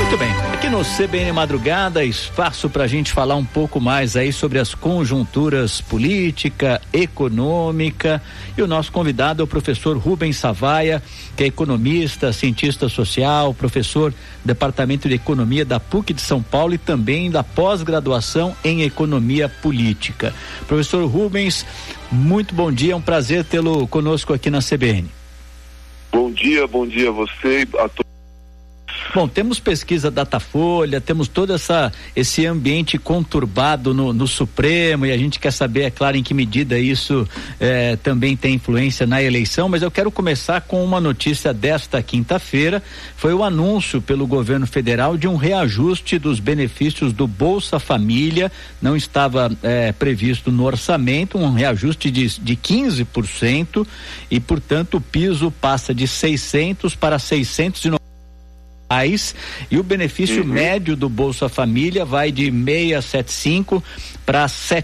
Muito bem, aqui no CBN Madrugada, espaço para a gente falar um pouco mais aí sobre as conjunturas política, econômica, e o nosso convidado é o professor Rubens Savaia, que é economista, cientista social, professor do Departamento de Economia da PUC de São Paulo e também da pós-graduação em Economia Política. Professor Rubens, muito bom dia, é um prazer tê-lo conosco aqui na CBN. Bom dia a você e a todos. Bom, temos pesquisa Datafolha, temos todo esse ambiente conturbado no Supremo, e a gente quer saber, é claro, em que medida isso também tem influência na eleição, mas eu quero começar com uma notícia desta quinta-feira. Foi o anúncio pelo governo federal de um reajuste dos benefícios do Bolsa Família, não estava previsto no orçamento, um reajuste de 15%, e portanto o piso passa de 600 para 690 e o benefício médio do Bolsa Família vai de 675 para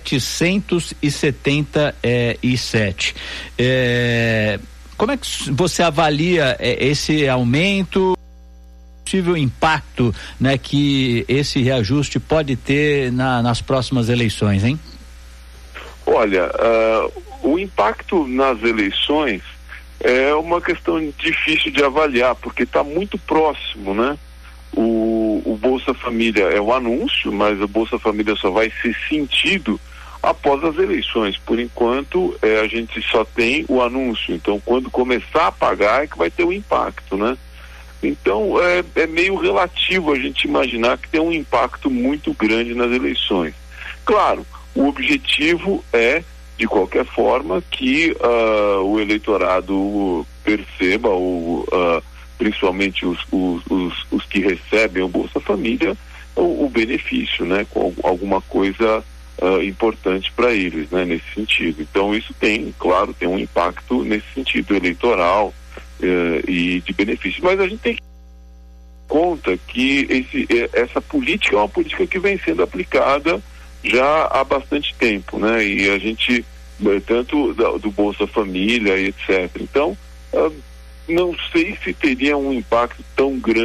777. Como é que você avalia esse aumento, possível impacto, né, que esse reajuste pode ter nas próximas eleições, hein? Olha, o impacto nas eleições é uma questão difícil de avaliar, porque está muito próximo, né? O Bolsa Família é o anúncio, mas o Bolsa Família só vai ser sentido após as eleições. Por enquanto, a gente só tem o anúncio. Então, quando começar a pagar é que vai ter o impacto, né? Então, é meio relativo a gente imaginar que tem um impacto muito grande nas eleições. Claro, o objetivo é, de qualquer forma, que o eleitorado perceba, principalmente os que recebem o Bolsa Família, o benefício, né, com alguma coisa importante para eles, né, nesse sentido. Então isso tem um impacto nesse sentido eleitoral e de benefício. Mas a gente tem que ter em conta que essa política é uma política que vem sendo aplicada já há bastante tempo, né? E a gente, tanto do Bolsa Família e etc. Então, não sei se teria um impacto tão grande